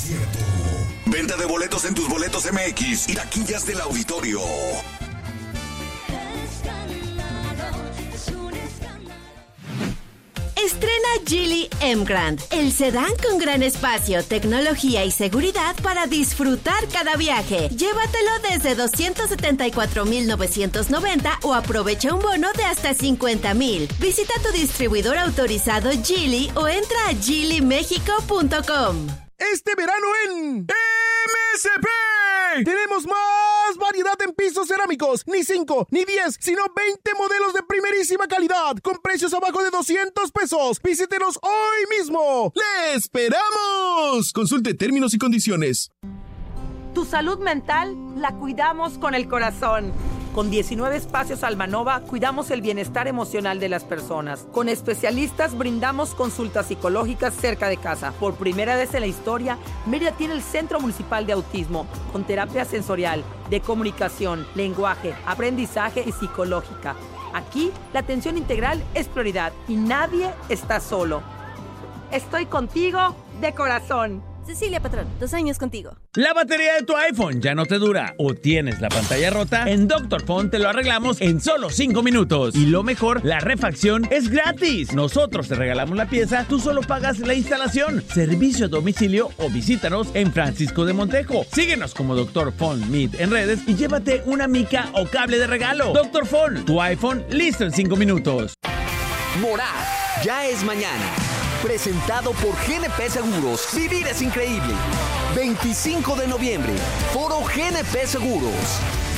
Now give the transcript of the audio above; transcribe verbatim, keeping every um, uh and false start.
concierto. Venta de boletos en Tus Boletos M X y taquillas del auditorio. Estrena Geely M-Grand, el sedán con gran espacio, tecnología y seguridad para disfrutar cada viaje. Llévatelo desde doscientos setenta y cuatro mil novecientos noventa o aprovecha un bono de hasta cincuenta mil. Visita tu distribuidor autorizado Geely o entra a geely mexico punto com. Este verano en M S P tenemos más variedad en pisos cerámicos. Ni cinco, ni diez, sino veinte modelos de primerísima calidad con precios abajo de doscientos pesos. Visítenos hoy mismo. ¡Le esperamos! Consulte términos y condiciones. Tu salud mental la cuidamos con el corazón. Con diecinueve espacios Almanova cuidamos el bienestar emocional de las personas. Con especialistas brindamos consultas psicológicas cerca de casa. Por primera vez en la historia, Mérida tiene el Centro Municipal de Autismo, con terapia sensorial, de comunicación, lenguaje, aprendizaje y psicológica. Aquí, la atención integral es prioridad y nadie está solo. Estoy contigo de corazón. Cecilia Patrón, dos años contigo. La batería de tu iPhone ya no te dura o tienes la pantalla rota, en Doctor Font te lo arreglamos en solo cinco minutos. Y lo mejor, la refacción es gratis. Nosotros te regalamos la pieza, tú solo pagas la instalación. Servicio a domicilio o visítanos en Francisco de Montejo. Síguenos como Doctor Font Meet en redes y llévate una mica o cable de regalo. Doctor Font, tu iPhone listo en cinco minutos. Morad, ya es mañana. Presentado por G N P Seguros. Vivir es increíble. veinticinco de noviembre. Foro G N P Seguros.